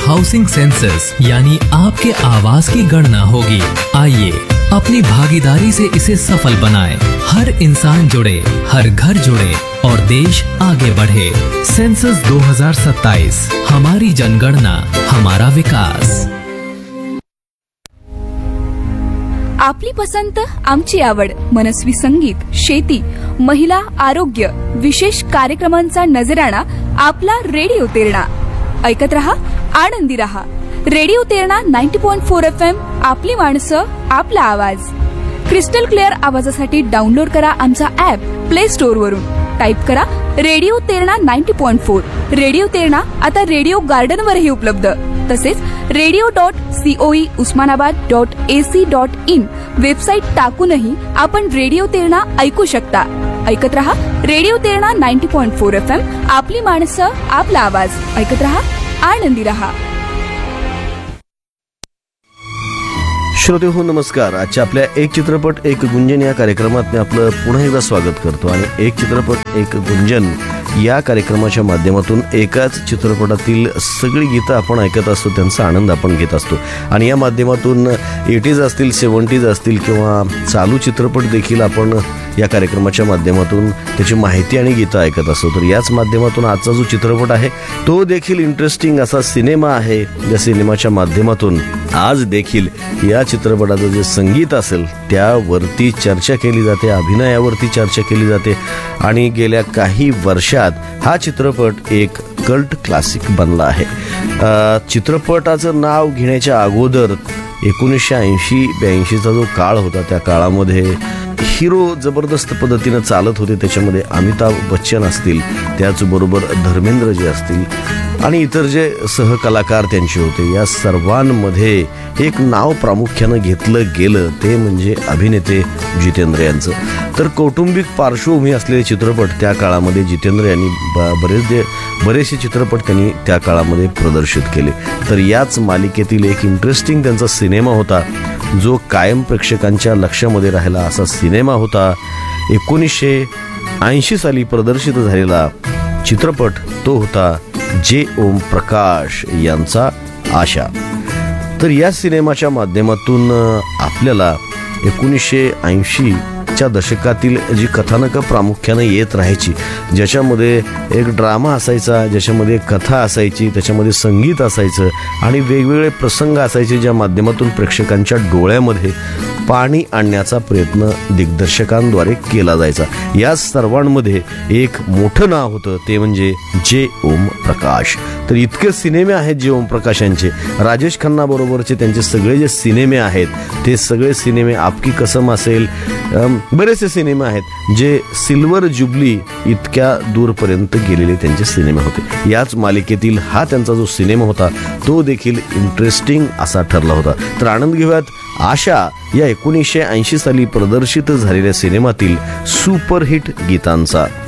Housing census यानी आपके आवास की गणना होगी। आइए अपनी भागीदारी से इसे सफल बनाएं। हर इंसान जुड़े, हर घर जुड़े और देश आगे बढ़े। सेंसस 2027, हमारी जनगणना, हमारा विकास। आपली पसंत, आमची आवड, मनस्वी संगीत, शेती, महिला, आरोग्य, विशेष कार्यक्रमांचा नजराणा आपला रेडिओ तेरणा। ऐकत रहा, आनंदी रहा। रेडिओ तेरणा 90.4 FM, आपली माणसं, आपला आवाज। क्रिस्टल क्लिअर आवाजासाठी डाउनलोड करा आमचा ऍप प्ले स्टोअर वरून। टाइप करा रेडिओ तेरणा 90.4। रेडिओ तेरणा आता रेडिओ गार्डन वरही उपलब्ध। तसेच radio.coe.usmanabad.ac.in वेबसाईट टाकूनही आपण रेडिओ तेरणा ऐकू शकता। ऐकत रहा रेडिओ तेरणा 90.4 FM, आपली माणसं, आपला आवाज। ऐकत रहा, आनंदी रहा। श्रोते हो, नमस्कार। आजच्या आपल्या एक चित्रपट एक गुंजन या कार्यक्रमात मी आपलं पुन्हा एकदा स्वागत करतो। आणि एक चित्रपट एक गुंजन या कार्यक्रमाच्या माध्यमातून एकाच चित्रपटातील सगळी गीतं आपण ऐकत असतो, त्यांचा आनंद आपण घेत असतो। आणि या माध्यमातून 80s असतील, 70s असतील किंवा चालू चित्रपट देखील आपण या कार्यक्रमाच्या माध्यमातून त्याची माहिती आणि गीतं ऐकत असतो। तर याच माध्यमातून आजचा जो चित्रपट आहे तो देखील इंटरेस्टिंग असा सिनेमा आहे। या सिनेमाच्या माध्यमातून आज देखील या चित्रपटाचं जे संगीत असेल त्यावरती चर्चा केली जाते, अभिनयावरती चर्चा केली जाते। आणि गेल्या काही वर्षात हा चित्रपट एक कल्ट क्लासिक बनला आहे। चित्रपटाचं नाव घेण्याच्या अगोदर 1980-82चा जो काळ होता, त्या काळामध्ये हिरो जबरदस्त पद्धतीनं चालत होते। त्याच्यामध्ये अमिताभ बच्चन असतील, त्याचबरोबर धर्मेंद्रजी असतील आणि इतर जे सहकलाकार त्यांचे होते। या सर्वांमध्ये एक नाव प्रामुख्यानं घेतलं गेलं ते म्हणजे अभिनेते जितेंद्र यांचं। तर कौटुंबिक पार्श्वभूमी असलेले चित्रपट त्या काळामध्ये जितेंद्र यांनी बरेचसे चित्रपट त्यांनी त्या काळामध्ये प्रदर्शित केले। तर याच मालिकेतील एक इंटरेस्टिंग त्यांचा सिनेमा होता जो कायम प्रेक्षकांच्या लक्षामध्ये राहिला असा सिनेमा होता। 1980 साली प्रदर्शित झालेला चित्रपट तो होता जे ओम प्रकाश यांचा आशा। तर या सिनेमाच्या माध्यमातून आपल्याला 1980च्या दशकातील जी कथानकं प्रामुख्यानं येत राहायची, ज्याच्यामध्ये एक ड्रामा असायचा, ज्याच्यामध्ये कथा असायची, त्याच्यामध्ये संगीत असायचं आणि वेगवेगळे प्रसंग असायचे, ज्या माध्यमातून प्रेक्षकांच्या डोळ्यामध्ये पाणी आणण्याचा प्रयत्न दिग्दर्शकांद्वारे केला जायचा। या सर्वांमध्ये एक मोठं नाव होतं ते म्हणजे जे ओम प्रकाश। तर इतके सिनेमे आहेत जे ओम प्रकाश यांचे, राजेश खन्ना बरोबरचे त्यांचे सगळे जे सिनेमे आहेत ते सगळे सिनेमे, आपकी कसम असेल, बरेचसे सिनेमे आहेत जे सिल्वर जुबली इतक्या दूरपर्यंत गेलेले त्यांचे सिनेमे होते। याच मालिकेतील हा त्यांचा जो सिनेमा होता तो देखील इंटरेस्टिंग असा ठरला होता। तर आनंद घेऊयात आशा या 1980 साली प्रदर्शित झालेल्या सिनेमातील सुपरहिट गीतांचा।